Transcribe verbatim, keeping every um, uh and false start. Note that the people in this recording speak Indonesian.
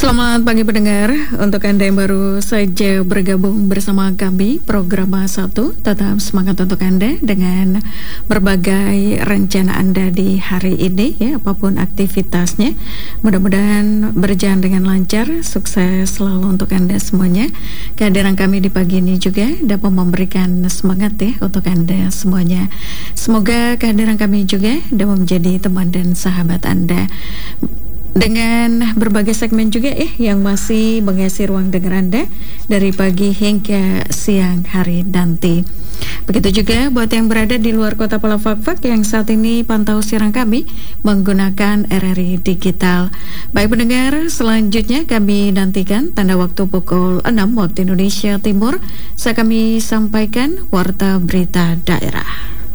Selamat pagi pendengar, untuk Anda yang baru saja bergabung bersama kami program satu, tetap semangat untuk Anda dengan berbagai rencana Anda di hari ini ya, apapun aktivitasnya. Mudah-mudahan berjalan dengan lancar, sukses selalu untuk Anda semuanya. Kehadiran kami di pagi ini juga dapat memberikan semangat ya untuk Anda semuanya. Semoga kehadiran kami juga dapat menjadi teman dan sahabat Anda dengan berbagai segmen juga eh yang masih mengisi ruang dengar Anda dari pagi hingga siang hari nanti. Begitu juga buat yang berada di luar kota Palafakfak yang saat ini pantau siaran kami menggunakan R R I Digital. Baik pendengar, selanjutnya kami nantikan tanda waktu pukul enam waktu Indonesia Timur. Saya kami sampaikan warta berita daerah.